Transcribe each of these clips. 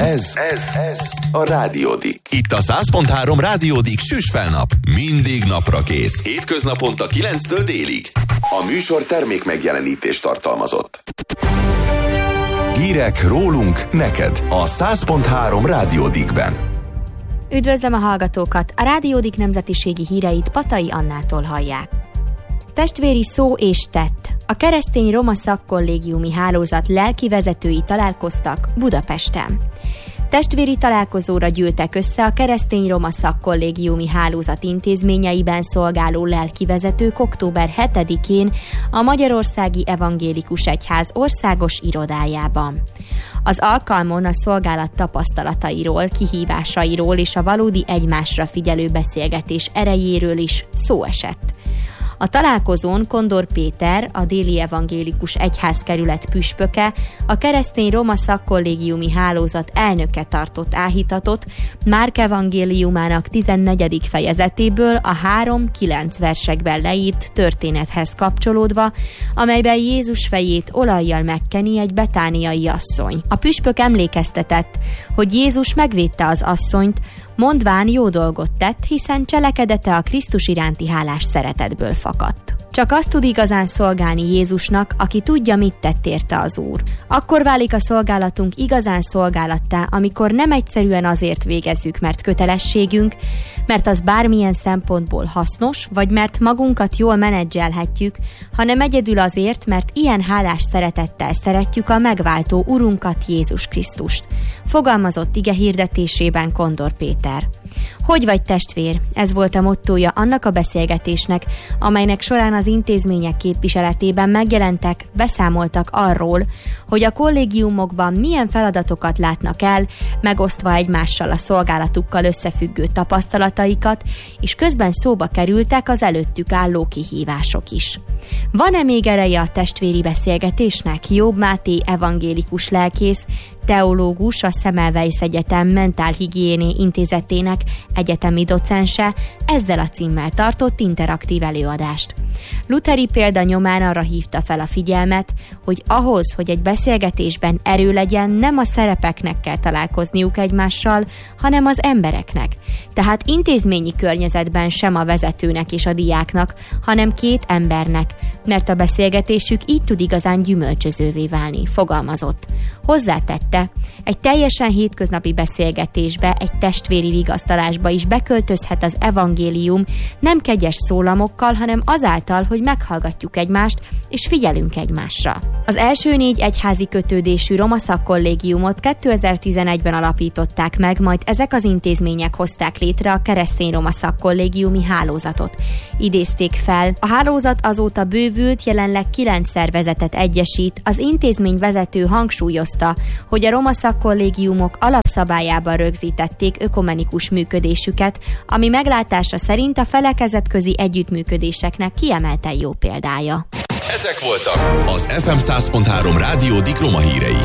Ez a Rádiódik. Itt a 100.3 Rádiódik Süsfelnap. Mindig napra kész. Hétköznaponta 9-től délig. A műsor termék megjelenítést tartalmazott. Hírek rólunk neked a 100.3 Rádiódikben. Üdvözlöm a hallgatókat! A Rádiódik nemzetiségi híreit Patai Annától hallják. Testvéri szó és tett. A keresztény roma szakkollégiumi hálózat lelkivezetői találkoztak Budapesten. Testvéri találkozóra gyűltek össze a keresztény roma szakkollégiumi hálózat intézményeiben szolgáló lelkivezetők október 7-én a Magyarországi Evangélikus Egyház országos irodájában. Az alkalmon a szolgálat tapasztalatairól, kihívásairól és a valódi egymásra figyelő beszélgetés erejéről is szó esett. A találkozón Kondor Péter, a Déli Evangélikus Egyházkerület püspöke, a keresztény roma szakkollégiumi hálózat elnöke tartott áhítatot Márk evangéliumának 14. fejezetéből a 3-9 versekben leírt történethez kapcsolódva, amelyben Jézus fejét olajjal megkeni egy betániai asszony. A püspök emlékeztetett, hogy Jézus megvédte az asszonyt, mondván jó dolgot tett, hiszen cselekedete a Krisztus iránti hálás szeretetből fakadt. Csak azt tud igazán szolgálni Jézusnak, aki tudja, mit tett érte az Úr. Akkor válik a szolgálatunk igazán szolgálattá, amikor nem egyszerűen azért végezzük, mert kötelességünk, mert az bármilyen szempontból hasznos, vagy mert magunkat jól menedzselhetjük, hanem egyedül azért, mert ilyen hálás szeretettel szeretjük a megváltó Urunkat, Jézus Krisztust. Fogalmazott igehirdetésében Kondor Péter. Hogy vagy testvér? Ez volt a mottója annak a beszélgetésnek, amelynek során az intézmények képviseletében megjelentek, beszámoltak arról, hogy a kollégiumokban milyen feladatokat látnak el, megosztva egymással a szolgálatukkal összefüggő tapasztalataikat, és közben szóba kerültek az előttük álló kihívások is. Van-e még ereje a testvéri beszélgetésnek? Jobb Máté evangélikus lelkész, teológus, a Semmelweis Egyetem Mentálhigiéné Intézetének egyetemi docense ezzel a címmel tartott interaktív előadást. Lutheri példa nyomán arra hívta fel a figyelmet, hogy ahhoz, hogy egy beszélgetésben erő legyen, nem a szerepeknek kell találkozniuk egymással, hanem az embereknek. Tehát intézményi környezetben sem a vezetőnek és a diáknak, hanem két embernek, mert a beszélgetésük így tud igazán gyümölcsözővé válni, fogalmazott. Hozzátette, egy teljesen hétköznapi beszélgetésbe, egy testvéri vigasztalásba is beköltözhet az evangélium nem kegyes szólamokkal, hanem azáltal, hogy meghallgatjuk egymást és figyelünk egymásra. Az első 4 egyházi kötődésű roma szakkollégiumot 2011-ben alapították meg, majd ezek az intézmények hozták létre a keresztény roma szakkollégiumi hálózatot. Idézték fel. A hálózat azóta bővült, jelenleg 9 szervezetet egyesít. Az intézmény vezető hangsúlyozta, hogy a roma szakkollégiumok alapszabályában rögzítették ökumenikus működésüket, ami meglátása szerint a felekezetközi együttműködéseknek kiemelten jó példája. Ezek voltak az FM 100.3 Rádiódik roma hírei.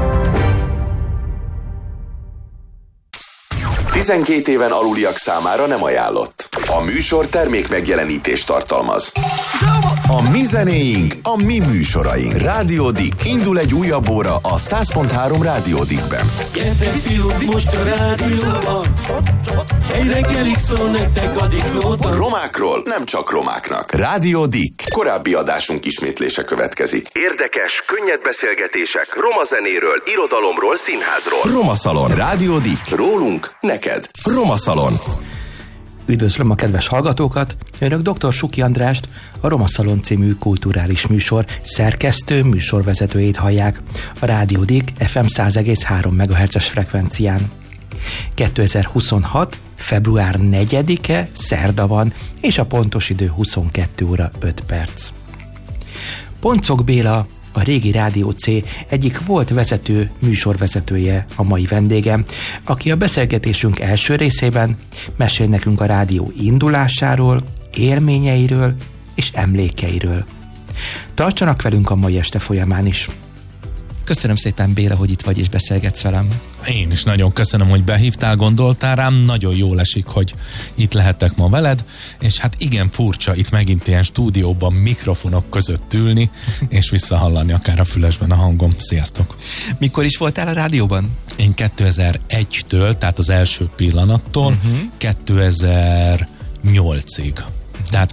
12 éven aluliak számára nem ajánlott. A műsor termék megjelenítést tartalmaz. A mi zenéink, a mi műsoraink. Rádiódik. Indul egy újabb óra a 100.3 Rádiódikben. Gyertek fiúk, most a rádióban. Egy reggelig szól nektek a diklóban. Romákról nem csak romáknak. Rádiódik. Korábbi adásunk ismétlése következik. Érdekes, könnyed beszélgetések roma zenéről, irodalomról, színházról. Roma Szalon. Rádiódik. Rólunk, neked. Roma Szalon. Üdvözlöm a kedves hallgatókat! Önök dr. Suki Andrást, a Roma Szalon című kulturális műsor szerkesztő műsorvezetőjét hallják a Rádiódik FM 100,3 MHz-es frekvencián. 2026. február 4-e szerda van, és a pontos idő 22 óra 5 perc. Poncok Béla, a régi Rádió C egyik volt vezető műsorvezetője a mai vendégem, aki a beszélgetésünk első részében mesél nekünk a rádió indulásáról, élményeiről és emlékeiről. Tartsanak velünk a mai este folyamán is! Köszönöm szépen, Béla, hogy itt vagy és beszélgetsz velem. Én is nagyon köszönöm, hogy behívtál, gondoltál rám, nagyon jól esik, hogy itt lehetek ma veled, és hát igen furcsa itt megint ilyen stúdióban mikrofonok között ülni, és visszahallani akár a fülesben a hangom. Sziasztok! Mikor is voltál a rádióban? Én 2001-től, tehát az első pillanattól 2008-ig. Tehát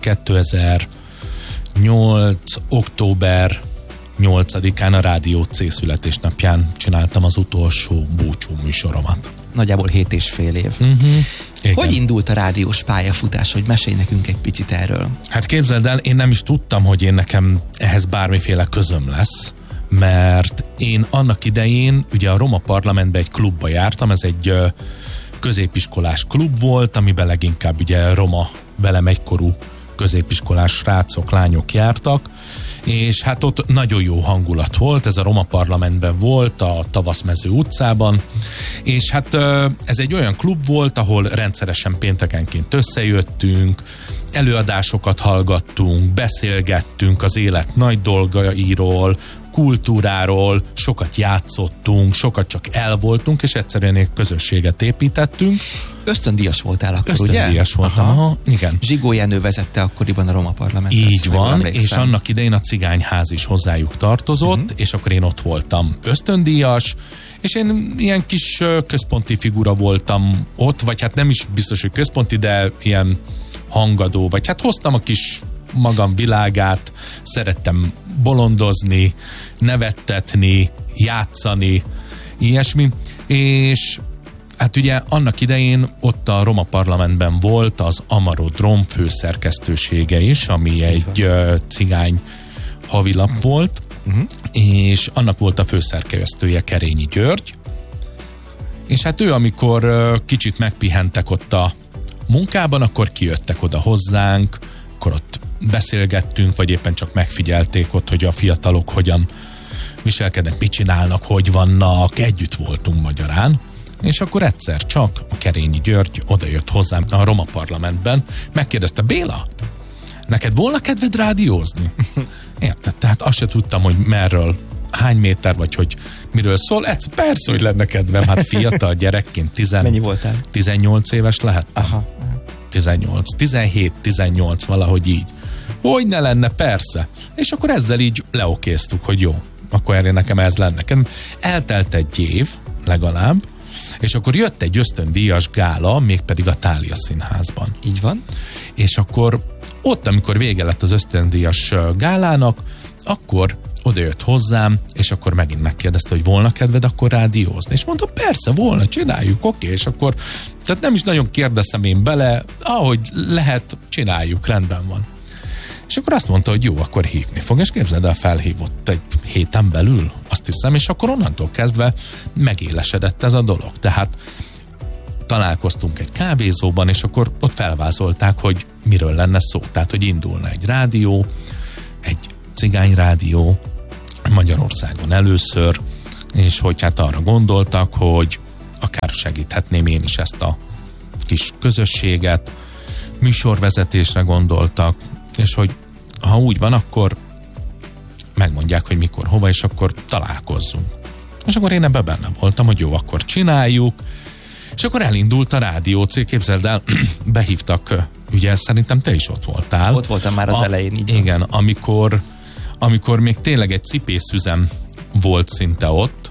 2008. október 8-án a Rádió C születésnapján csináltam az utolsó búcsú műsoromat. Nagyjából 7,5 év. Hogy indult a rádiós pályafutás, hogy mesélj nekünk egy picit erről? Hát képzeld el, én nem is tudtam, hogy én nekem ehhez bármiféle közöm lesz, mert én annak idején ugye a Roma Parlamentbe egy klubba jártam, ez egy középiskolás klub volt, amiben leginkább ugye roma, velem egykorú középiskolás srácok, lányok jártak, és hát ott nagyon jó hangulat volt, ez a Roma Parlamentben volt, a Tavaszmező utcában, és hát ez egy olyan klub volt, ahol rendszeresen péntekenként összejöttünk, előadásokat hallgattunk, beszélgettünk az élet nagy dolgairól, kultúráról, sokat játszottunk, sokat csak elvoltunk, és egyszerűen egy közösséget építettünk. Ösztöndíjas voltál akkor, ugye? Ösztöndíjas voltam, aha, igen. Zsigó Jenő vezette akkoriban a Roma Parlamentet. Így van, és annak idején a cigányház is hozzájuk tartozott, és akkor én ott voltam ösztöndíjas, és én ilyen kis központi figura voltam ott, vagy hát nem is biztos, hogy központi, de ilyen hangadó, vagy hát hoztam a kis magam világát, szerettem bolondozni, nevettetni, játszani, ilyesmi, és hát ugye annak idején ott a Roma Parlamentben volt az Amarodrom főszerkesztősége is, ami egy cigány havilap volt, és annak volt a főszerkesztője Kerényi György, és hát ő, amikor kicsit megpihentek ott a munkában, akkor kijöttek oda hozzánk, akkor ott beszélgettünk, vagy éppen csak megfigyelték ott, hogy a fiatalok hogyan viselkednek, mit csinálnak, hogy vannak, együtt voltunk magyarán, és akkor egyszer csak a Kerényi György odajött hozzám a Roma Parlamentben, megkérdezte: Béla, neked volna kedved rádiózni? Érted? Tehát azt se tudtam, hogy merről, hány méter, vagy hogy miről szól. Persze, hogy lenne kedvem, hát fiatal gyerekként. Mennyi voltál? 18 éves lehettem. Aha. 17-18, valahogy így. Hogy ne lenne, persze. És akkor ezzel így leokéztuk, hogy jó, akkor erre nekem ez lenne. Eltelt egy év, legalább, és akkor jött egy ösztöndíjas gála, mégpedig a Thália Színházban. Így van. És akkor ott, amikor vége lett az ösztöndíjas gálának, akkor odajött hozzám, és akkor megint megkérdezte, hogy volna kedved akkor rádiózni. És mondom, persze, volna, csináljuk, oké. És akkor, tehát nem is nagyon kérdeztem én bele, ahogy lehet, csináljuk, rendben van. És akkor azt mondta, hogy jó, akkor hívni fog, és képzeld el, felhívott egy héten belül, azt hiszem, és akkor onnantól kezdve megélesedett ez a dolog. Tehát találkoztunk egy kávézóban, és akkor ott felvázolták, hogy miről lenne szó. Tehát, hogy indulna egy rádió, egy cigányrádió Magyarországon először, és hogy hát arra gondoltak, hogy akár segíthetném én is ezt a kis közösséget, műsorvezetésre gondoltak, és hogy ha úgy van, akkor megmondják, hogy mikor, hova, és akkor találkozzunk. És akkor én ebben benne voltam, hogy jó, akkor csináljuk, és akkor elindult a Rádió C, képzeld el, behívtak, ugye szerintem te is ott voltál. Ott voltam már az elején. Így igen, amikor még tényleg egy cipészüzem volt szinte ott,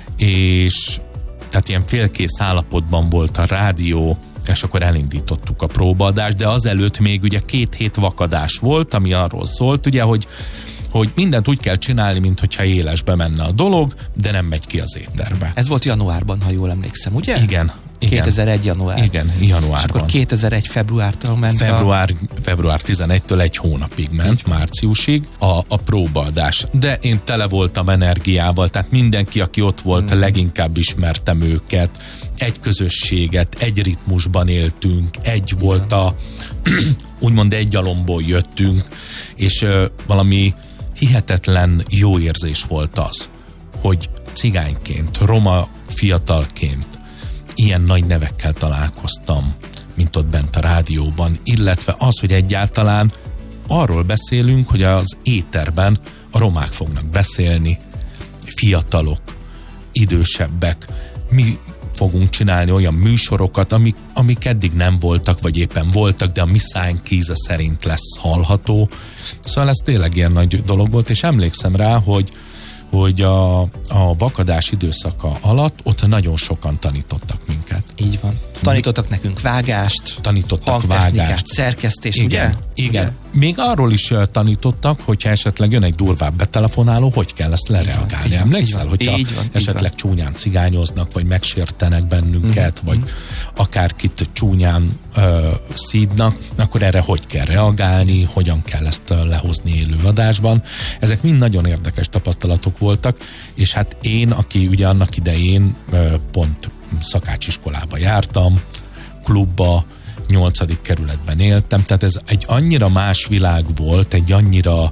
és tehát ilyen félkész állapotban volt a rádió, és akkor elindítottuk a próbaadást, de azelőtt még ugye 2 hét vakadás volt, ami arról szólt, ugye, hogy mindent úgy kell csinálni, minthogyha élesbe menne a dolog, de nem megy ki az éterbe. Ez volt januárban, ha jól emlékszem, ugye? Igen. 2001 január. Igen, januárban. És akkor 2001 februártól ment Február 11-től egy hónapig ment, márciusig a próbaadás. De én tele voltam energiával, tehát mindenki, aki ott volt, leginkább ismertem őket. Egy közösséget, egy ritmusban éltünk, volt úgymond egy gyalomból jöttünk, és valami hihetetlen jó érzés volt az, hogy cigányként, roma fiatalként ilyen nagy nevekkel találkoztam, mint ott bent a rádióban, illetve az, hogy egyáltalán arról beszélünk, hogy az éterben a romák fognak beszélni, fiatalok, idősebbek, mi fogunk csinálni olyan műsorokat, amik eddig nem voltak, vagy éppen voltak, de a mi szájnk íze szerint lesz hallható. Szóval ez tényleg ilyen nagy dolog volt, és emlékszem rá, hogy a vakadás időszaka alatt ott nagyon sokan tanítottak minket. Így van. Tanítottak nekünk vágást, vágást, szerkesztést, igen, ugye? Igen. Még arról is tanítottak, hogyha esetleg jön egy durvább betelefonáló, hogy kell ezt lereagálni. Emlékszel, hogyha esetleg csúnyán cigányoznak, vagy megsértenek bennünket, vagy akárkit csúnyán szídnak, akkor erre hogy kell reagálni, hogyan kell ezt lehozni élő adásban. Ezek mind nagyon érdekes tapasztalatok voltak, és hát én, aki ugye annak idején pont szakácsiskolába jártam, klubba, 8. kerületben éltem, tehát ez egy annyira más világ volt, egy annyira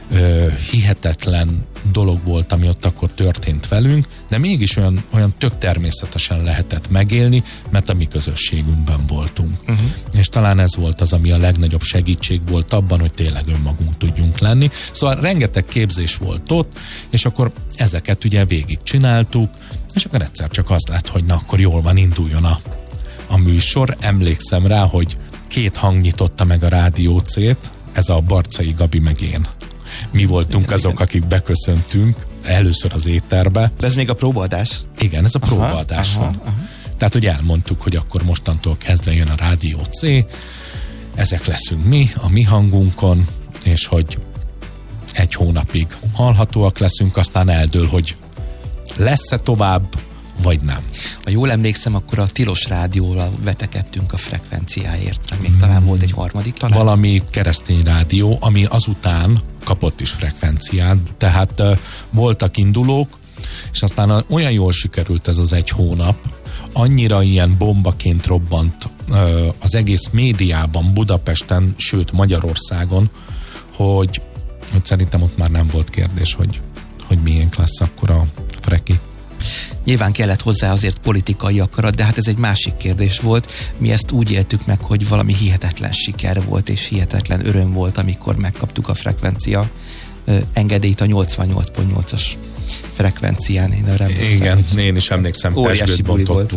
hihetetlen dolog volt, ami ott akkor történt velünk, de mégis olyan tök természetesen lehetett megélni, mert a mi közösségünkben voltunk. És talán ez volt az, ami a legnagyobb segítség volt abban, hogy tényleg önmagunk tudjunk lenni. Szóval rengeteg képzés volt ott, és akkor ezeket ugye végig csináltuk, és akkor egyszer csak az lett, hogy na akkor jól van, induljon a műsor. Emlékszem rá, hogy 2 hang nyitotta meg a Rádió C-t, ez a Barcai Gabi meg én. Mi voltunk azok, akik beköszöntünk először az éterbe. De ez még a próbaadás? Igen, ez a próbaadás van. Tehát, hogy elmondtuk, hogy akkor mostantól kezdve jön a Rádió C, ezek leszünk mi, a mi hangunkon, és hogy 1 hónapig hallhatóak leszünk, aztán eldől, hogy lesz-e tovább, vagy nem. Ha jól emlékszem, akkor a tilos rádióval vetekedtünk a frekvenciáért. Még talán volt egy harmadik. Valami keresztény rádió, ami azután kapott is frekvenciát, tehát voltak indulók, és aztán olyan jól sikerült ez az 1 hónap, annyira ilyen bombaként robbant az egész médiában, Budapesten, sőt Magyarországon, hogy szerintem ott már nem volt kérdés, hogy miénk lesz akkor a freki. Nyilván kellett hozzá azért politikai akarat, de hát ez egy másik kérdés volt. Mi ezt úgy éltük meg, hogy valami hihetetlen siker volt, és hihetetlen öröm volt, amikor megkaptuk a frekvencia engedélyt a 88.8-as frekvencián. Igen, én is emlékszem, óriási buli volt.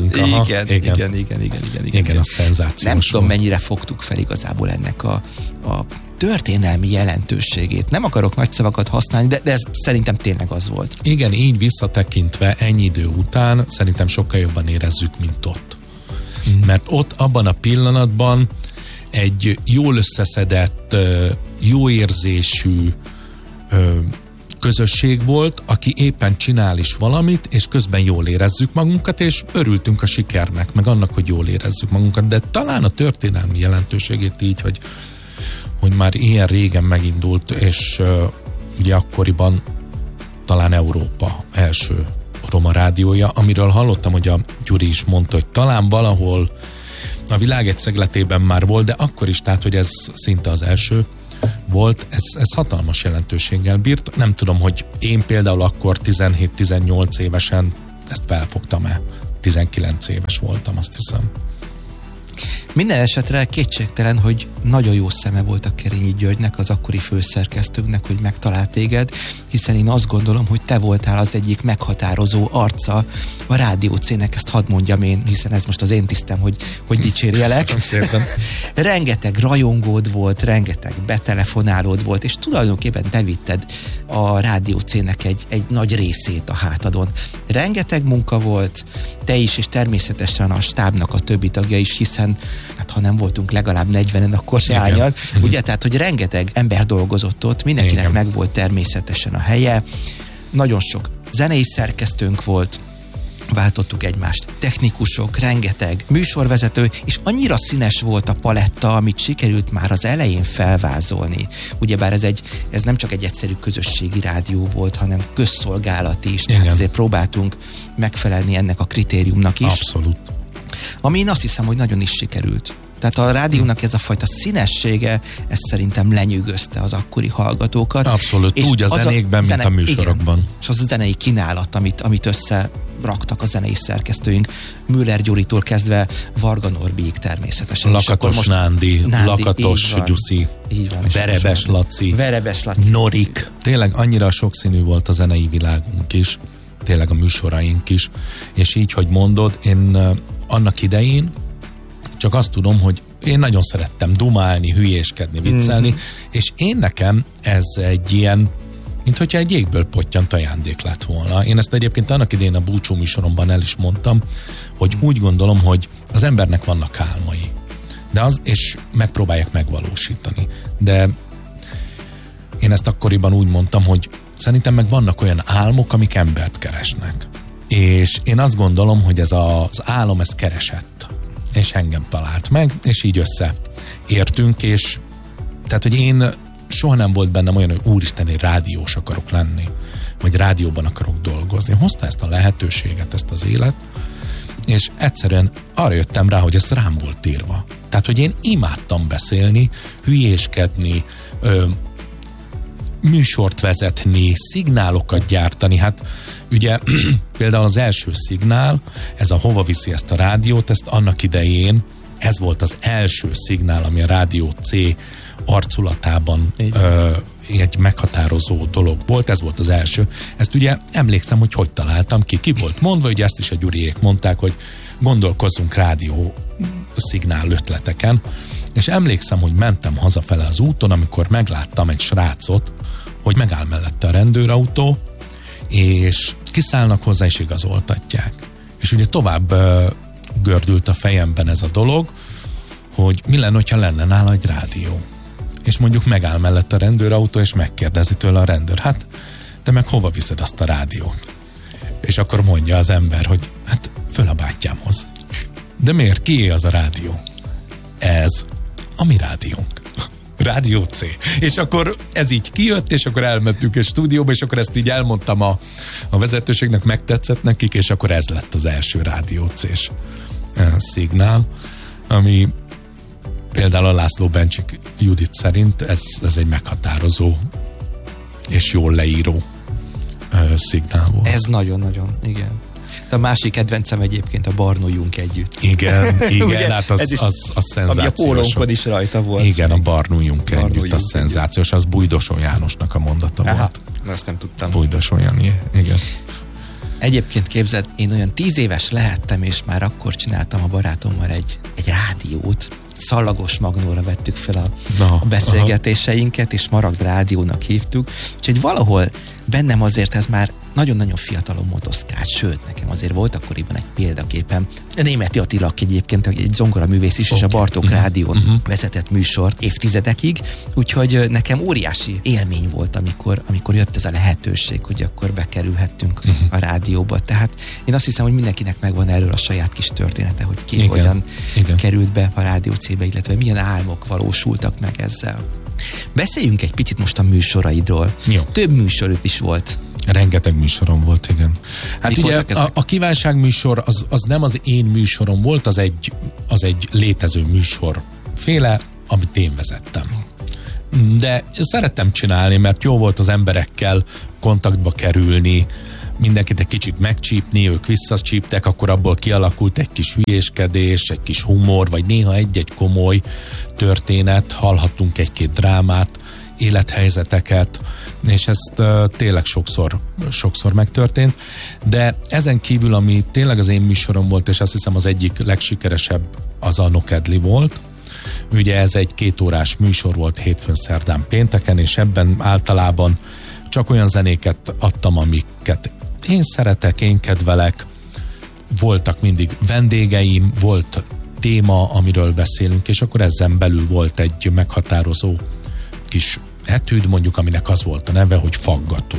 Igen, a szenzációs. Nem tudom, mennyire fogtuk fel igazából ennek a történelmi jelentőségét. Nem akarok nagy szavakat használni, de ez szerintem tényleg az volt. Igen, így visszatekintve ennyi idő után szerintem sokkal jobban érezzük, mint ott. Mert ott abban a pillanatban egy jól összeszedett, jó érzésű közösség volt, aki éppen csinál is valamit, és közben jól érezzük magunkat, és örültünk a sikernek, meg annak, hogy jól érezzük magunkat, de talán a történelmi jelentőségét így, hogy már ilyen régen megindult, és ugye akkoriban talán Európa első roma rádiója, amiről hallottam, hogy a Gyuri is mondta, hogy talán valahol a világ egy szegletében már volt, de akkor is, tehát, hogy ez szinte az első volt, ez hatalmas jelentőséggel bírt. Nem tudom, hogy én például akkor 17-18 évesen ezt felfogtam-e. 19 éves voltam, azt hiszem. Minden esetre kétségtelen, hogy nagyon jó szeme volt a Kerényi Györgynek, az akkori főszerkesztőnknek, hogy megtalált téged, hiszen én azt gondolom, hogy te voltál az egyik meghatározó arca a Rádió C-nek, ezt hadd mondjam én, hiszen ez most az én tisztem, hogy dicsérjelek. Rengeteg rajongód volt, rengeteg betelefonálód volt, és tulajdonképpen te vitted a Rádió C-nek egy nagy részét a hátadon. Rengeteg munka volt, te is, és természetesen a stábnak a többi tagja is, hiszen hát ha nem voltunk legalább 40-en, akkor hányan, ugye, tehát, hogy rengeteg ember dolgozott ott, mindenkinek meg volt természetesen a helye, nagyon sok zenei szerkesztőnk volt, váltottuk egymást, technikusok, rengeteg műsorvezető, és annyira színes volt a paletta, amit sikerült már az elején felvázolni. Ugyebár ez nem csak egy egyszerű közösségi rádió volt, hanem közszolgálati is, tehát azért próbáltunk megfelelni ennek a kritériumnak is. Abszolút. Ami én azt hiszem, hogy nagyon is sikerült. Tehát a rádiónak ez a fajta színessége, ez szerintem lenyűgözte az akkori hallgatókat. Abszolút, úgy a zenékben, mint a műsorokban. Igen, és az a zenei kínálat, amit összeraktak a zenei szerkesztőink, Müller Gyuritól kezdve Varga Norbiig természetesen. Lakatos Nándi, Lakatos Gyuszi, Verebes Laci, Norik. Tényleg annyira sokszínű volt a zenei világunk is, tényleg a műsoraink is, és így, hogy mondod, én annak idején csak azt tudom, hogy én nagyon szerettem dumálni, hülyéskedni, viccelni, és én nekem ez egy ilyen, mint hogyha egy jégből pottyant ajándék lett volna. Én ezt egyébként annak idején a búcsú műsoromban el is mondtam, hogy úgy gondolom, hogy az embernek vannak álmai, és megpróbálják megvalósítani. De én ezt akkoriban úgy mondtam, hogy szerintem meg vannak olyan álmok, amik embert keresnek. És én azt gondolom, hogy ez az álom, ez keresett. És engem talált meg, és így összeértünk, és tehát, hogy én soha nem volt bennem olyan, hogy úristen, én rádiós akarok lenni, vagy rádióban akarok dolgozni. Hozta ezt a lehetőséget, ezt az élet, és egyszerűen arra jöttem rá, hogy ez rám volt írva. Tehát, hogy én imádtam beszélni, hülyéskedni, műsort vezetni, szignálokat gyártani. Hát ugye például az első szignál, ez a Hova viszi ezt a rádiót, ezt annak idején, ez volt az első szignál, ami a Rádió C arculatában egy meghatározó dolog volt, ez volt az első. Ezt ugye emlékszem, hogy találtam ki volt mondva, hogy ezt is a Gyuriék mondták, hogy gondolkozzunk rádió szignál ötleteken, és emlékszem, hogy mentem hazafele az úton, amikor megláttam egy srácot, hogy megáll mellette a rendőrautó, és kiszállnak hozzá, és igazoltatják. És ugye tovább gördült a fejemben ez a dolog, hogy mi lenne, hogyha lenne nála egy rádió. És mondjuk megáll mellett a rendőrautó, és megkérdezi tőle a rendőr, hát te meg hova viszed azt a rádiót? És akkor mondja az ember, hogy hát föl a bátyámhoz. De miért? Kié az a rádió? Ez a mi rádiónk. Rádió C. És akkor ez így kijött, és akkor elmentünk egy stúdióba, és akkor ezt így elmondtam a vezetőségnek, megtetszett nekik, és akkor ez lett az első Rádió C-s szignál, ami például a László Bencsik Judit szerint ez egy meghatározó és jól leíró szignál volt. Ez nagyon-nagyon, igen. A másik kedvencem egyébként a Barnójunk együtt. Igen, hát az szenzációs. Ami a pólónkon is rajta volt. Igen, a Barnójunk együtt, az szenzációs. Az Bújdosó Jánosnak a mondata volt. Azt nem tudtam. Bújdosó Jani, igen. Egyébként képzeld, én olyan 10 éves lehettem, és már akkor csináltam a barátommal egy rádiót. Szallagos Magnóra vettük fel a beszélgetéseinket, és Maragd Rádiónak hívtuk. Úgyhogy valahol bennem azért ez már nagyon-nagyon fiatalon motoszkált, sőt, nekem azért volt akkoriban egy példaképem. Németi Attila egyébként egy zongoraművész is, és a Bartók Rádión vezetett műsort évtizedekig, úgyhogy nekem óriási élmény volt, amikor jött ez a lehetőség, hogy akkor bekerülhettünk a rádióba. Tehát én azt hiszem, hogy mindenkinek megvan erről a saját kis története, hogy ki hogyan került be a Rádió C-be, illetve milyen álmok valósultak meg ezzel. Beszéljünk egy picit most a műsoraidról. Jó. Több műsorod is volt. Rengeteg műsorom volt, igen. Hát ugye a kívánság műsor az nem az én műsorom volt, az egy létező műsorféle, amit én vezettem. De szerettem csinálni, mert jó volt az emberekkel kontaktba kerülni, mindenkit egy kicsit megcsípni, ők visszacsíptek, akkor abból kialakult egy kis hülyéskedés, egy kis humor, vagy néha egy-egy komoly történet, hallhattunk egy-két drámát, élethelyzeteket, és ez tényleg sokszor megtörtént, de ezen kívül, ami tényleg az én műsorom volt, és azt hiszem az egyik legsikeresebb, az a Nokedli volt. Ugye ez egy 2 órás műsor volt hétfőn, szerdán, pénteken, és ebben általában csak olyan zenéket adtam, amiket én szeretek, én kedvelek, voltak mindig vendégeim, volt téma, amiről beszélünk, és akkor ezen belül volt egy meghatározó kis etűd, mondjuk, aminek az volt a neve, hogy faggató.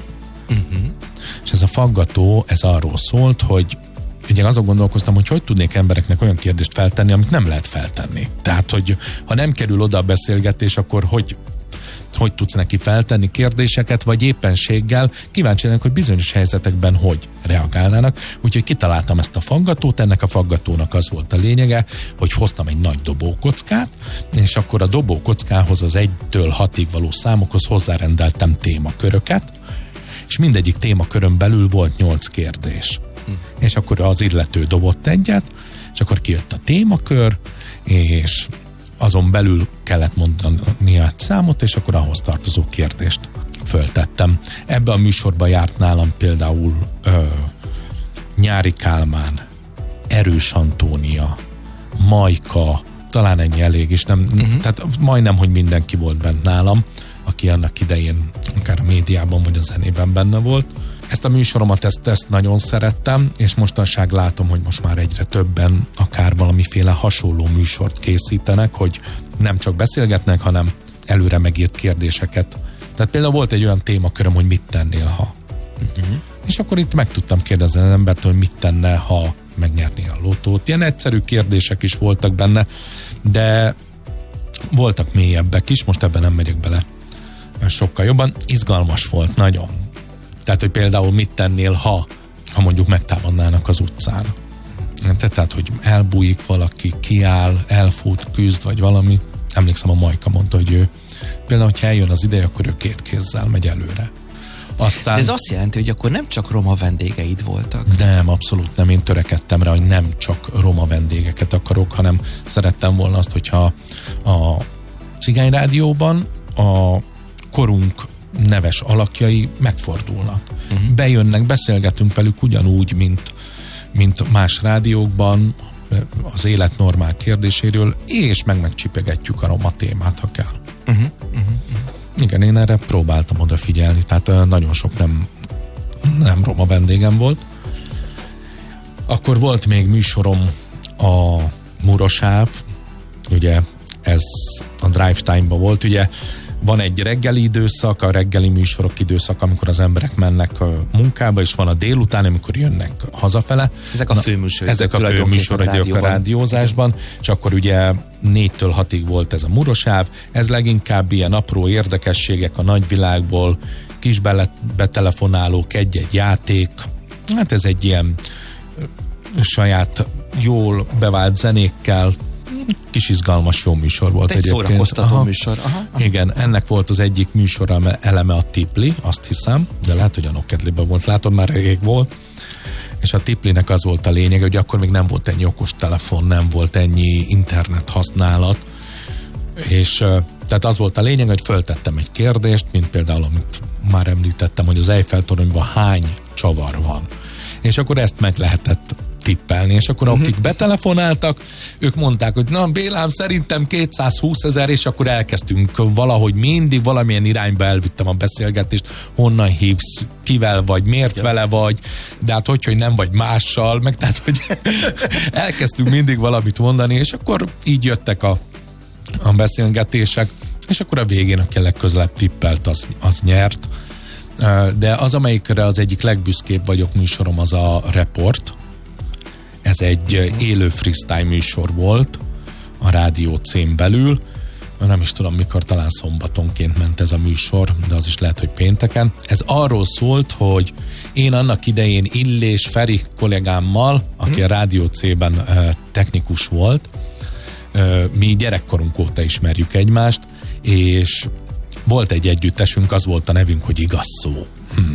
És ez a faggató, ez arról szólt, hogy ugye azon gondolkoztam, hogy tudnék embereknek olyan kérdést feltenni, amit nem lehet feltenni. Tehát, hogy ha nem kerül oda a beszélgetés, akkor hogy tudsz neki feltenni kérdéseket, vagy éppenséggel kíváncsi lennék, hogy bizonyos helyzetekben hogy reagálnának. Úgyhogy kitaláltam ezt a faggatót, ennek a faggatónak az volt a lényege, hogy hoztam egy nagy dobókockát, és akkor a dobókockához az 1-től 6-ig való számokhoz hozzárendeltem témaköröket, és mindegyik témakörön belül volt 8 kérdés. És akkor az illető dobott egyet, és akkor kijött a témakör, és azon belül kellett mondani egy számot, és akkor ahhoz tartozó kérdést föltettem. Ebbe a műsorba járt nálam például Nyári Kálmán, Erős Antónia, Majka, talán ennyi elég, és nem, tehát majdnem, hogy mindenki volt bent nálam, aki annak idején akár a médiában vagy a zenében benne volt. Ezt a műsoromat, ezt nagyon szerettem, és mostanság látom, hogy most már egyre többen akár valamiféle hasonló műsort készítenek, hogy nem csak beszélgetnek, hanem előre megírt kérdéseket. Tehát például volt egy olyan témaköröm, hogy mit tennél, ha. És akkor itt meg tudtam kérdezni az embertől, hogy mit tenne, ha megnyerné a lotót. Ilyen egyszerű kérdések is voltak benne, de voltak mélyebbek is, most ebben nem megyek bele sokkal jobban. Izgalmas volt, nagyon. Tehát, hogy például mit tennél, ha mondjuk megtámadnának az utcán. Tehát, hogy elbújik valaki, kiáll, elfut, küzd, vagy valami. Emlékszem, a Majka mondta, hogy ő például, hogyha eljön az ideje, akkor ő 2 kézzel megy előre. Aztán... De ez azt jelenti, hogy akkor nem csak roma vendégeid voltak? Nem, abszolút nem. Én törekedtem rá, hogy nem csak roma vendégeket akarok, hanem szerettem volna azt, hogyha a Cigányrádióban a korunk neves alakjai megfordulnak. Bejönnek, beszélgetünk velük ugyanúgy, mint más rádiókban az élet normál kérdéséről, és megcsipegetjük a roma témát, ha kell. Igen, én erre próbáltam odafigyelni, tehát nagyon sok nem roma vendégem volt. Akkor volt még műsorom a Murosáv, ugye ez a Drive Time-ban volt, ugye van egy reggeli időszak, a reggeli műsorok időszak, amikor az emberek mennek a munkába, és van a délután, amikor jönnek hazafele. Ezek a főműsorok. Ezek a főműsorok a rádiózásban, és akkor ugye 4-től 6-ig volt ez a Murosáv. Ez leginkább ilyen apró érdekességek a nagyvilágból, kis betelefonálók, egy-egy játék. Hát ez egy ilyen saját jól bevált zenékkel, kis izgalmas jó műsor volt egyébként. Egy szórakoztató műsor. Aha. Igen, ennek volt az egyik műsor eleme a Tipli, azt hiszem, de lehet, hogy a Nokedliben volt, látod, már rég volt. És a Tiplinek az volt a lényeg, hogy akkor még nem volt ennyi okostelefon, nem volt ennyi internet használat, és tehát az volt a lényeg, hogy föltettem egy kérdést, mint például, amit már említettem, hogy az Eiffel-toronyban hány csavar van. És akkor ezt meg lehetett tippelni, és akkor akik betelefonáltak, ők mondták, hogy na Bélám, szerintem 220 000, és akkor elkezdtünk valahogy mindig valamilyen irányba elvittem a beszélgetést, honnan hívsz, kivel vagy, miért vele vagy, de hát hogy nem vagy mással, meg tehát, hogy elkezdtünk mindig valamit mondani, és akkor így jöttek a beszélgetések, és akkor a végén, aki legközelebb tippelt, az nyert. De az, amelyikre az egyik legbüszkébb vagyok műsorom, az a Report. Ez egy élő freestyle műsor volt a Rádió C-n belül. Nem is tudom mikor, talán szombatonként ment ez a műsor, de az is lehet, hogy pénteken. Ez arról szólt, hogy én annak idején Illés Feri kollégámmal, aki a Rádió C-ben technikus volt, mi gyerekkorunk óta ismerjük egymást, és volt egy együttesünk, az volt a nevünk, hogy Igaz Szó.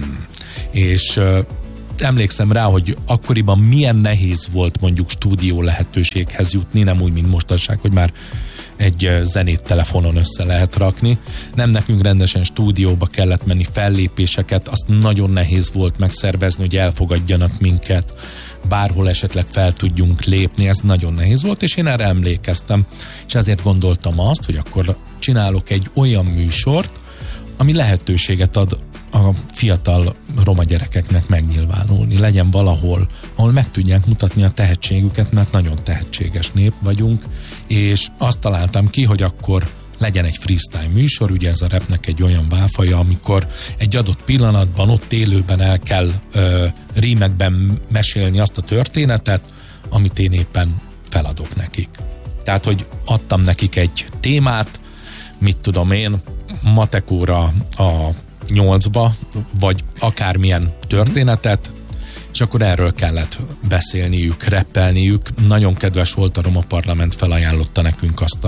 És emlékszem rá, hogy akkoriban milyen nehéz volt mondjuk stúdió lehetőséghez jutni, nem úgy, mint mostanság, hogy már egy zenét telefonon össze lehet rakni. Nem, nekünk rendesen stúdióba kellett menni, fellépéseket, azt nagyon nehéz volt megszervezni, hogy elfogadjanak minket, bárhol esetleg fel tudjunk lépni, ez nagyon nehéz volt, és én erre emlékeztem, és ezért gondoltam azt, hogy akkor csinálok egy olyan műsort, ami lehetőséget ad a fiatal roma gyerekeknek megnyilvánulni, legyen valahol, ahol meg tudják mutatni a tehetségüket, mert nagyon tehetséges nép vagyunk, és azt találtam ki, hogy akkor legyen egy freestyle műsor, ugye ez a rapnek egy olyan válfaja, amikor egy adott pillanatban ott élőben el kell rímekben mesélni azt a történetet, amit én éppen feladok nekik. Tehát, hogy adtam nekik egy témát, mit tudom én, matek óra a 8-ba, vagy akármilyen történetet, és akkor erről kellett beszélniük, reppelniük. Nagyon kedves volt, a Roma Parlament felajánlotta nekünk azt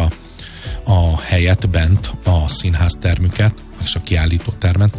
a helyet bent, a színháztermüket, és a kiállítótermet,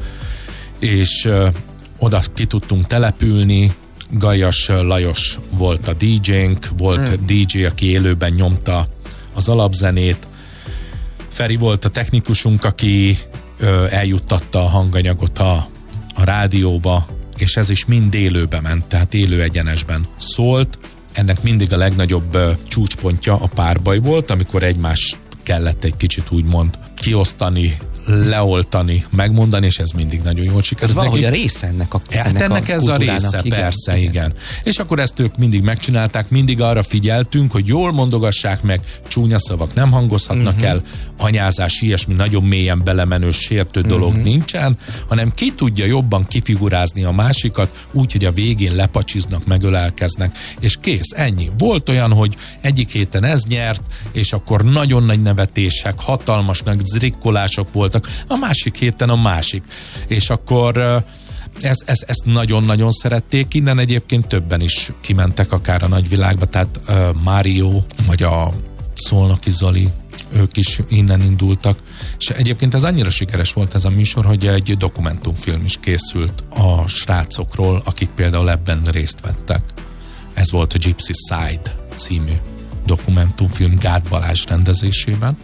és oda ki tudtunk települni. Gajas Lajos volt a DJ-nk, volt DJ, aki élőben nyomta az alapzenét. Feri volt a technikusunk, aki eljuttatta a hanganyagot a rádióba, és ez is mind élőbe ment, tehát élő egyenesben szólt. Ennek mindig a legnagyobb csúcspontja a párbaj volt, amikor egymást kellett egy kicsit úgymond kiosztani, leoltani, megmondani, és ez mindig nagyon jól sikerült. Ez valahogy a része ennek a ennek ez a része, igen, persze, igen. És akkor ezt ők mindig megcsinálták, mindig arra figyeltünk, hogy jól mondogassák meg, csúnya szavak nem hangozhatnak el, anyázás, ilyesmi nagyon mélyen belemenő, sértő dolog nincsen, hanem ki tudja jobban kifigurázni a másikat, úgy, hogy a végén lepacsiznak, megölelkeznek, és kész, ennyi. Volt olyan, hogy egyik héten ez nyert, és akkor nagyon nagy nevetések, hatalmas nagy zrikkolások voltak, a másik héten a másik. És akkor ezt nagyon-nagyon szerették. Innen egyébként többen is kimentek akár a nagyvilágba, tehát Mário, vagy a Szolnoki Zoli, ők is innen indultak. És egyébként ez annyira sikeres volt ez a műsor, hogy egy dokumentumfilm is készült a srácokról, akik például ebben részt vettek. Ez volt a Gypsy Side című dokumentumfilm Gát Balázs rendezésében.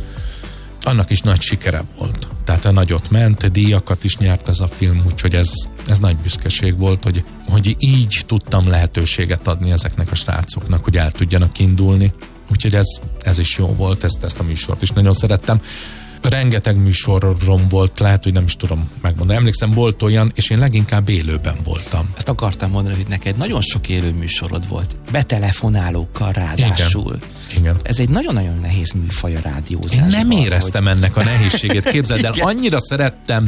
Annak is nagy sikere volt. Tehát a nagyot ment, díjakat is nyert ez a film, úgyhogy ez nagy büszkeség volt, hogy így tudtam lehetőséget adni ezeknek a srácoknak, hogy el tudjanak indulni. Úgyhogy ez is jó volt, ezt a műsort is nagyon szerettem. Rengeteg műsorom volt, lehet, hogy nem is tudom megmondani. Emlékszem, volt olyan, és én leginkább élőben voltam. Ezt akartam mondani, hogy neked nagyon sok élő műsorod volt. Betelefonálókkal ráadásul. Igen. Ez egy nagyon-nagyon nehéz műfaj a rádiózás. Én nem éreztem ennek a nehézségét. Képzeld el, annyira szerettem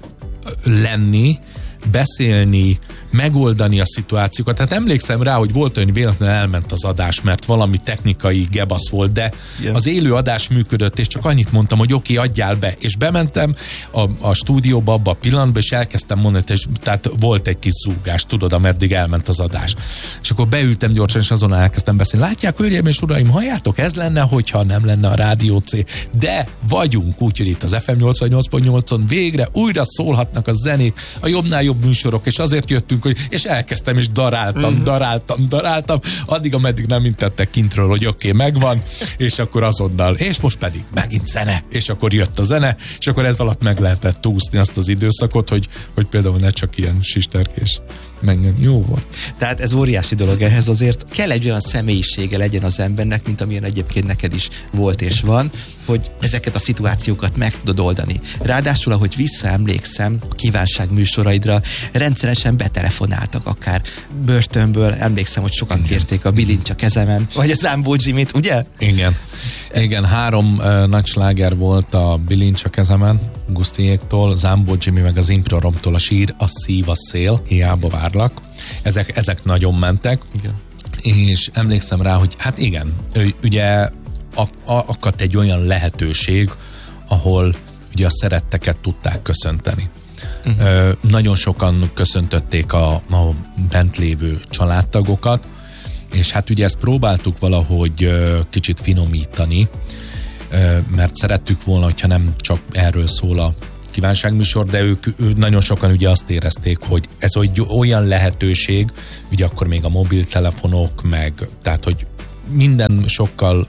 lenni, beszélni, megoldani a szituációkat. Tehát emlékszem rá, hogy volt olyan, véletlenül elment az adás, mert valami technikai gebasz volt, de az élő adás működött, és csak annyit mondtam, hogy oké, adjál be. És bementem a stúdióba abba a pillanatban, és elkezdtem mondani, tehát volt egy kis zúgás, tudod, ameddig elment az adás. És akkor beültem gyorsan, és azon elkezdtem beszélni. Látják, hölgyeim és uraim, halljátok, ez lenne, hogyha nem lenne a Rádió C. De vagyunk, úgyhogy itt az FM 88.8-on végre újra szólhatnak a zenék, a jobbnál jobb műsorok, és azért jöttünk, és elkezdtem, és daráltam, addig, ameddig nem intettek kintről, hogy oké, megvan, és akkor azonnal, és most pedig megint zene, és akkor jött a zene, és akkor ez alatt meg lehetett úszni azt az időszakot, hogy például ne csak ilyen sisterkés menjen. Jó volt. Tehát ez óriási dolog, ehhez azért kell egy olyan személyisége legyen az embernek, mint amilyen egyébként neked is volt és van, hogy ezeket a szituációkat meg tudod oldani. Ráadásul, ahogy visszaemlékszem a kívánság műsoraidra, rendszeresen betelefonáltak akár börtönből, emlékszem, hogy sokan kérték a Bilincs a kezemen, vagy a Zámbó Jimmy-t, ugye? Igen, 3 nagy sláger volt a Bilincs a kezemen, Gusztiéktól, Zámbó Jimmy meg az Improromtól a Sír, a Szív, a Szél, hiába várlak. Ezek nagyon mentek. Igen. És emlékszem rá, hogy hát igen, ugye akadt egy olyan lehetőség, ahol ugye a szeretteket tudták köszönteni. Nagyon sokan köszöntötték a bent lévő családtagokat, és hát ugye ezt próbáltuk valahogy kicsit finomítani, mert szerettük volna, hogyha nem csak erről szól a kívánságműsor, de ők nagyon sokan ugye azt érezték, hogy ez olyan lehetőség, ugye akkor még a mobiltelefonok, meg tehát, hogy minden sokkal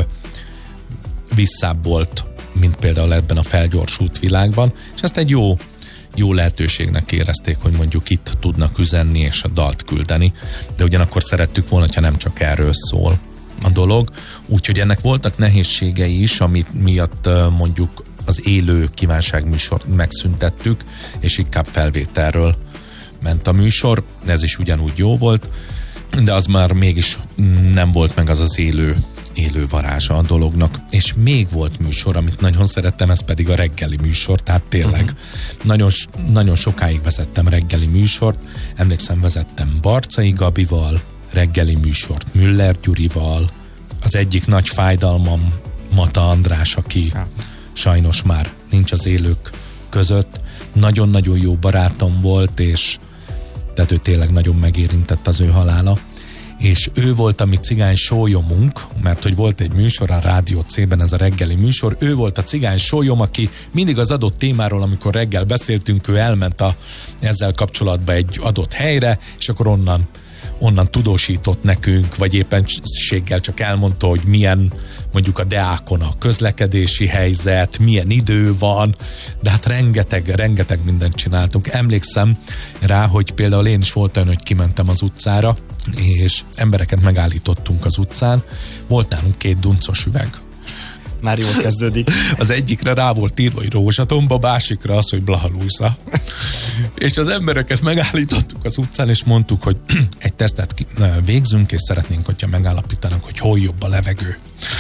visszább volt, mint például ebben a felgyorsult világban, és ezt egy jó lehetőségnek érezték, hogy mondjuk itt tudnak üzenni és a dalt küldeni, de ugyanakkor szerettük volna, hogyha nem csak erről szól a dolog, úgyhogy ennek voltak nehézségei is, amit miatt mondjuk az élő kívánságműsort megszüntettük, és inkább felvételről ment a műsor, ez is ugyanúgy jó volt, de az már mégis nem volt meg az élő varázsa a dolognak. És még volt műsor, amit nagyon szerettem, ez pedig a reggeli műsor, tehát tényleg nagyon sokáig vezettem reggeli műsort, emlékszem, vezettem Barcai Gabival reggeli műsort, Müller Gyurival, az egyik nagy fájdalmam Mata András, aki sajnos már nincs az élők között. Nagyon-nagyon jó barátom volt, és tehát ő tényleg nagyon megérintett az ő halála. És ő volt a mi cigány sólyomunk, mert hogy volt egy műsor a Rádió C-ben, ez a reggeli műsor, ő volt a cigány sólyom, aki mindig az adott témáról, amikor reggel beszéltünk, ő elment ezzel kapcsolatban egy adott helyre, és akkor onnan tudósított nekünk, vagy éppenséggel csak elmondta, hogy milyen mondjuk a Deákon a közlekedési helyzet, milyen idő van, de hát rengeteg mindent csináltunk. Emlékszem rá, hogy például én is volt olyan, hogy kimentem az utcára, és embereket megállítottunk az utcán, volt nálunk 2 duncos üveg. Már jól kezdődik. Az egyikre rá volt írva, hogy Rózsatomba, másikra az, hogy Blaha Lujza. És az embereket megállítottuk az utcán, és mondtuk, hogy egy tesztet végzünk, és szeretnénk, hogyha megállapítanak, hogy hol jobb a levegő.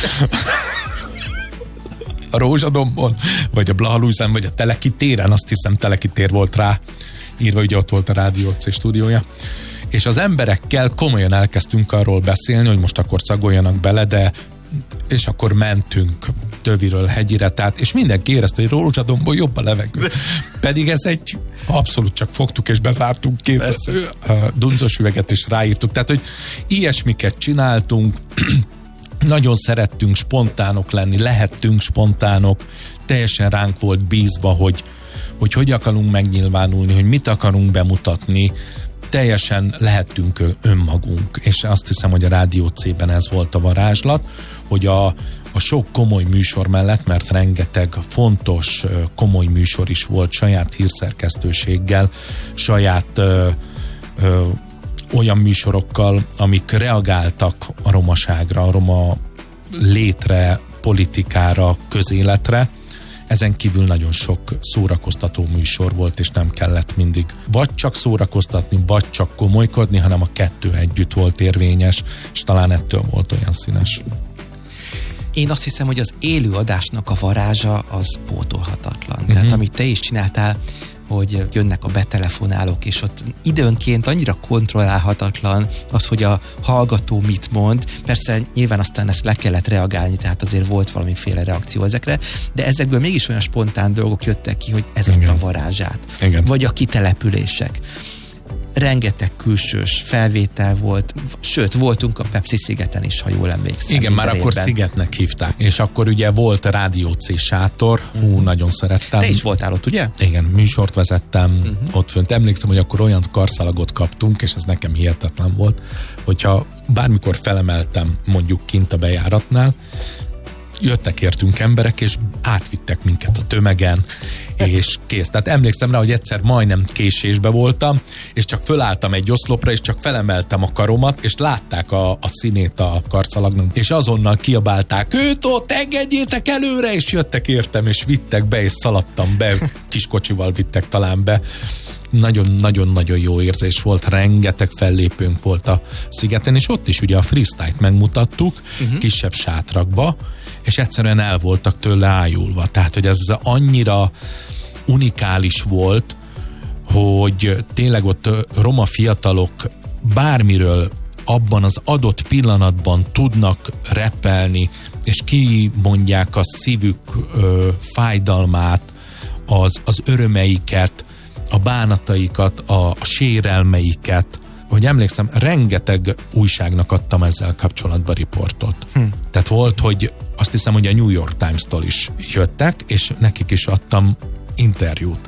A Rózsadombon, vagy a Blaha Lujzán, vagy a Teleki téren, azt hiszem Teleki tér volt rá írva, ugye ott volt a Rádió C stúdiója. És az emberekkel komolyan elkezdtünk arról beszélni, hogy most akkor szagoljanak bele, és akkor mentünk Töviről hegyire, és mindenki érezte, hogy Rózsadombon jobb a levegő. Pedig ez egy abszolút csak fogtuk és bezártunk 2 duncos üveget és ráírtuk. Tehát, hogy ilyesmiket csináltunk, nagyon szerettünk spontánok lenni, lehettünk spontánok, teljesen ránk volt bízva, hogy akarunk megnyilvánulni, hogy mit akarunk bemutatni, teljesen lehettünk önmagunk, és azt hiszem, hogy a Rádió C-ben ez volt a varázslat, hogy a sok komoly műsor mellett, mert rengeteg fontos komoly műsor is volt, saját hírszerkesztőséggel, saját olyan műsorokkal, amik reagáltak a romaságra, a roma létre, politikára, közéletre. Ezen kívül nagyon sok szórakoztató műsor volt, és nem kellett mindig vagy csak szórakoztatni, vagy csak komolykodni, hanem a 2 együtt volt érvényes, és talán ettől volt olyan színes. Én azt hiszem, hogy az élő adásnak a varázsa az pótolhatatlan. Tehát amit te is csináltál, hogy jönnek a betelefonálók, és ott időnként annyira kontrollálhatatlan az, hogy a hallgató mit mond. Persze nyilván aztán ezt le kellett reagálni, tehát azért volt valamiféle reakció ezekre, de ezekből mégis olyan spontán dolgok jöttek ki, hogy ez ott a varázsát. Igen. Vagy a kitelepülések. Rengeteg külsős felvétel volt, sőt, voltunk a Pepsi-szigeten is, ha jól emlékszem. Igen, már akkor szigetnek hívták. És akkor ugye volt a Rádió C sátor, nagyon szerettem. Te is voltál ott, ugye? Igen, műsort vezettem ott fönt. Emlékszem, hogy akkor olyan karszalagot kaptunk, és ez nekem hihetetlen volt, hogyha bármikor felemeltem mondjuk kint a bejáratnál, jöttek értünk emberek, és átvittek minket a tömegen, és kész. Tehát emlékszem rá, hogy egyszer majdnem késésbe voltam, és csak fölálltam egy oszlopra, és csak felemeltem a karomat, és látták a színét a karszalagnak, és azonnal kiabálták, őt ott, engedjétek előre, és jöttek értem, és vittek be, és szaladtam be, kis kocsival vittek talán be. Nagyon-nagyon-nagyon jó érzés volt, rengeteg fellépőnk volt a szigeten, és ott is ugye a freestyle-t megmutattuk, kisebb sátrakba, és egyszerűen el voltak tőle ájulva. Tehát, hogy ez annyira unikális volt, hogy tényleg ott roma fiatalok bármiről abban az adott pillanatban tudnak rappelni, és kimondják a szívük fájdalmát, az örömeiket, a bánataikat, a sérelmeiket. Hogy emlékszem, rengeteg újságnak adtam ezzel kapcsolatban riportot. Tehát volt, hogy azt hiszem, hogy a New York Times-tól is jöttek, és nekik is adtam interjút.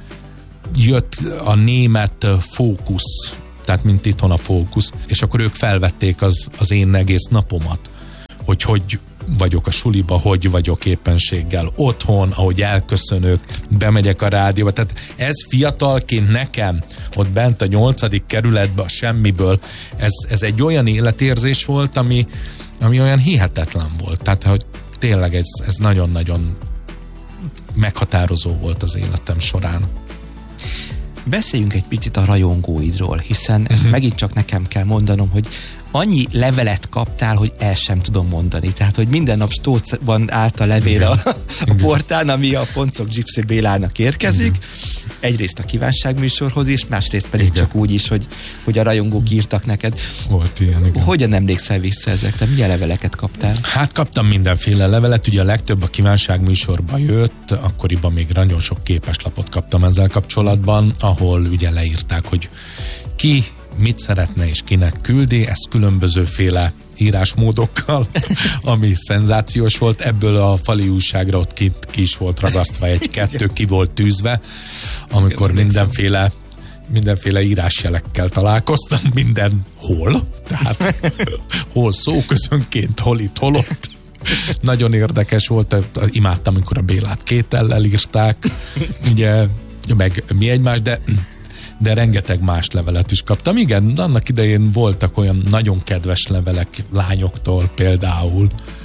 Jött a német Fókusz, tehát mint itthon a Fókusz, és akkor ők felvették az én egész napomat, hogy vagyok a suliba, hogy vagyok éppenséggel otthon, ahogy elköszönök, bemegyek a rádióba. Tehát ez fiatalként nekem, ott bent a 8. kerületben a semmiből, ez egy olyan életérzés volt, ami olyan hihetetlen volt. Tehát, hogy tényleg ez nagyon-nagyon meghatározó volt az életem során. Beszéljünk egy picit a rajongóidról, hiszen ezt megint csak nekem kell mondanom, hogy annyi levelet kaptál, hogy el sem tudom mondani. Tehát, hogy minden nap Stócban állt a levél a portán, ami a Poncok Gypsy Bélának érkezik, Egyrészt a kívánságműsorhoz is, másrészt pedig csak úgy is, hogy a rajongók írtak neked. Volt ilyen, igen. Hogyan emlékszel vissza ezekre? Milyen leveleket kaptál? Hát kaptam mindenféle levelet, ugye a legtöbb a kívánságműsorba jött, akkoriban még nagyon sok képeslapot kaptam ezzel kapcsolatban, ahol ugye leírták, hogy ki mit szeretne és kinek küldi, ez különbözőféle írásmódokkal, ami szenzációs volt. Ebből a fali újságra ott ki is volt ragasztva egy-kettő, ki volt tűzve, amikor mindenféle írásjelekkel találkoztam, mindenhol, tehát hol szóközönként, hol itt, hol ott. Nagyon érdekes volt, imádtam, amikor a Bélát kétellel írták, ugye, meg mi egymás, de rengeteg más levelet is kaptam. Igen, annak idején voltak olyan nagyon kedves levelek lányoktól például,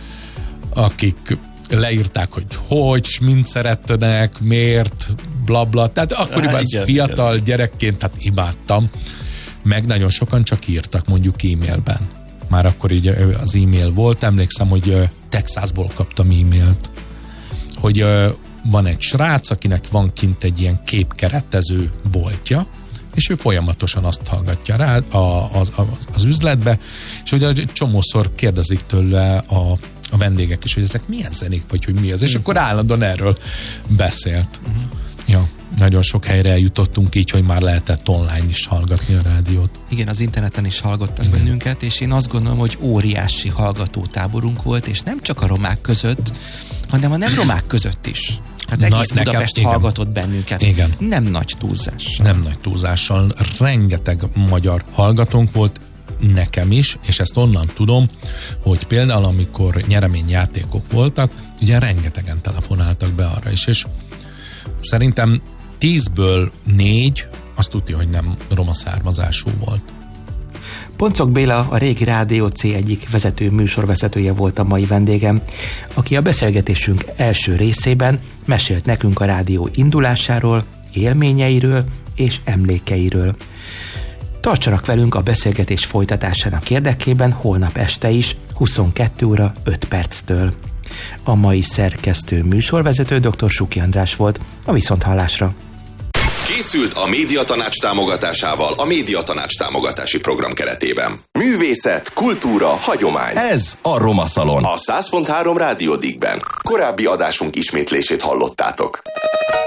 akik leírták, hogy mint szeretnek, miért, blabla. Tehát akkoriban fiatal gyerekként, tehát imádtam. Meg nagyon sokan csak írtak mondjuk e-mailben. Már akkor így az e-mail volt. Emlékszem, hogy Texasból kaptam e-mailt, hogy van egy srác, akinek van kint egy ilyen képkeretező boltja, és ő folyamatosan azt hallgatja rá az üzletbe, és hogy egy csomószor kérdezik tőle a vendégek is, hogy ezek milyen zenék, vagy hogy mi az, és akkor állandóan erről beszélt. Ja, nagyon sok helyre eljutottunk így, hogy már lehetett online is hallgatni a rádiót. Igen, az interneten is hallgattak bennünket, és én azt gondolom, hogy óriási hallgatótáborunk volt, és nem csak a romák között, hanem a nem romák között is. Hát egész Budapest hallgatott bennünket. Igen. Nem nagy túlzással. Nem nagy túlzással. Rengeteg magyar hallgatónk volt, nekem is, és ezt onnan tudom, hogy például amikor nyereményjátékok voltak, ugye rengetegen telefonáltak be arra is, és szerintem 10-ből 4 azt tudja, hogy nem roma származású volt. Poncok Béla, a régi Rádió C egyik vezető műsorvezetője volt a mai vendégem, aki a beszélgetésünk első részében mesélt nekünk a rádió indulásáról, élményeiről és emlékeiről. Tartsanak velünk a beszélgetés folytatásának érdekében holnap este is, 22 óra 5 perctől. A mai szerkesztő műsorvezető dr. Suki András volt, a viszonthallásra. Készült a Médiatanács támogatásával a Médiatanács támogatási program keretében. Művészet, kultúra, hagyomány. Ez a Roma Szalon. A 100.3 Rádió Dickben. Korábbi adásunk ismétlését hallottátok.